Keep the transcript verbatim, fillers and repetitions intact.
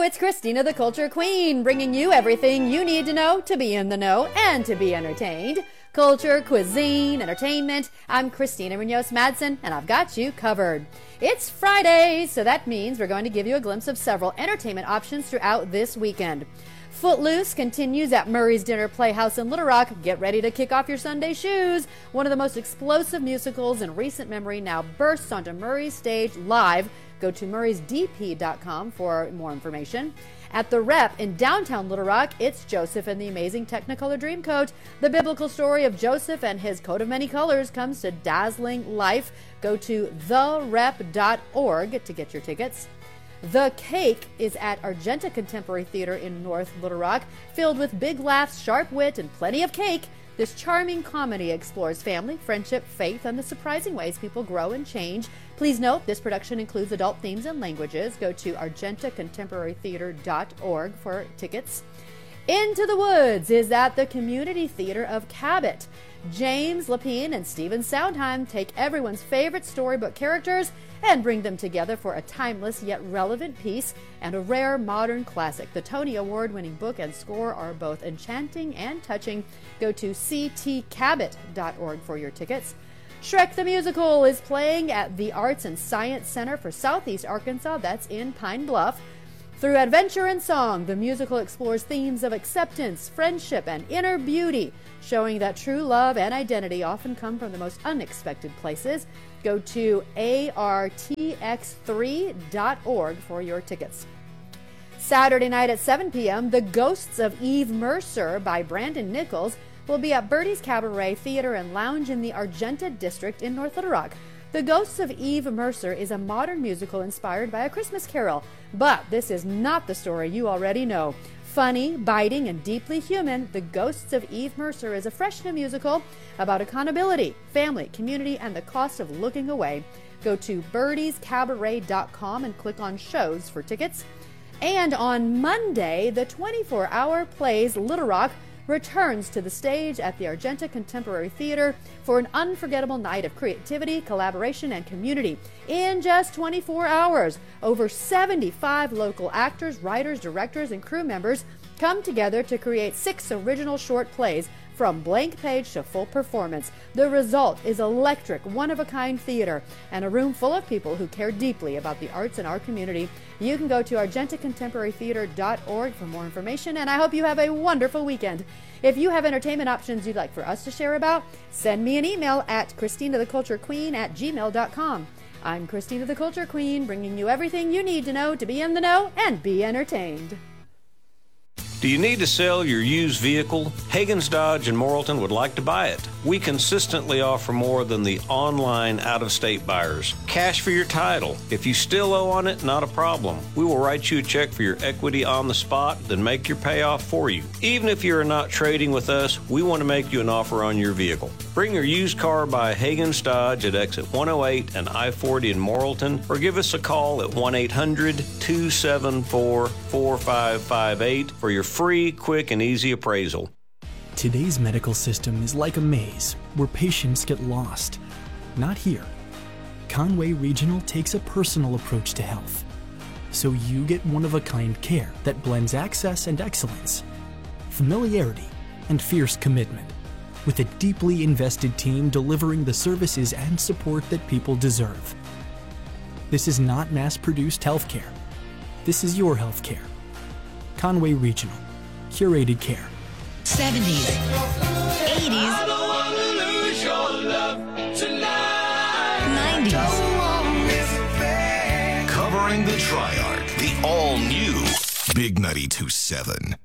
it's Christina the Culture Queen, bringing you everything you need to know to be in the know and to be entertained. Culture, cuisine, entertainment. I'm Christina Munoz-Madsen, and I've got you covered. It's Friday, so that means we're going to give you a glimpse of several entertainment options throughout this weekend. Footloose continues at Murray's Dinner Playhouse in Little Rock. Get ready to kick off your Sunday shoes. One of the most explosive musicals in recent memory now bursts onto Murray's stage live. Go to murrays d p dot com for more information. At the Rep in downtown Little Rock, it's Joseph and the Amazing Technicolor Dreamcoat. The biblical story of Joseph and his coat of many colors comes to dazzling life. Go to the rep dot org to get your tickets. The Cake is at Argenta Contemporary Theater in North Little Rock. Filled with big laughs, sharp wit, and plenty of cake, this charming comedy explores family, friendship, faith, and the surprising ways people grow and change. Please note, this production includes adult themes and languages. Go to argenta contemporary theater dot org for tickets. Into the Woods is at the Community Theater of Cabot. James Lapine and Stephen Sondheim take everyone's favorite storybook characters and bring them together for a timeless yet relevant piece and a rare modern classic. The Tony Award-winning book and score are both enchanting and touching. Go to c t cabot dot org for your tickets. Shrek the Musical is playing at the Arts and Science Center for Southeast Arkansas. That's in Pine Bluff. Through adventure and song, the musical explores themes of acceptance, friendship, and inner beauty, showing that true love and identity often come from the most unexpected places. Go to a r t x three dot org for your tickets. Saturday night at seven p.m., The Ghosts of Eve Mercer by Brandon Nichols will be at Birdie's Cabaret Theater and Lounge in the Argenta District in North Little Rock. The Ghosts of Eve Mercer is a modern musical inspired by A Christmas Carol, but this is not the story you already know. Funny, biting, and deeply human, The Ghosts of Eve Mercer is a fresh new musical about accountability, family, community, and the cost of looking away. Go to birdies cabaret dot com and click on shows for tickets. And on Monday, the twenty-four hour plays Little Rock returns to the stage at the Argenta Contemporary Theater for an unforgettable night of creativity, collaboration, and community. In just twenty-four hours, over seventy-five local actors, writers, directors, and crew members come together to create six original short plays from blank page to full performance. The result is electric, one-of-a-kind theater and a room full of people who care deeply about the arts in our community. You can go to argenta contemporary theater dot org for more information, and I hope you have a wonderful weekend. If you have entertainment options you'd like for us to share about, send me an email at christina the culture queen at gmail dot com. I'm Christina the Culture Queen, bringing you everything you need to know to be in the know and be entertained. Do you need to sell your used vehicle? Hagen's Dodge in Morrilton would like to buy it. We consistently offer more than the online out-of-state buyers. Cash for your title. If you still owe on it, not a problem. We will write you a check for your equity on the spot, then make your payoff for you. Even if you are not trading with us, we want to make you an offer on your vehicle. Bring your used car by Hagen's Dodge at exit one oh eight and I forty in Morrilton, or give us a call at one eight hundred two seven four four five five eight for your free, quick, and easy appraisal. Today's medical system is like a maze where patients get lost. Not here. Conway Regional takes a personal approach to health, so you get one-of-a-kind care that blends access and excellence, familiarity and fierce commitment, with a deeply invested team delivering the services and support that people deserve. This is not mass-produced healthcare. This is your healthcare. Conway Regional. Curated care. seventies, eighties, nineties. Covering the Triarch, the all-new Big ninety-two point seven.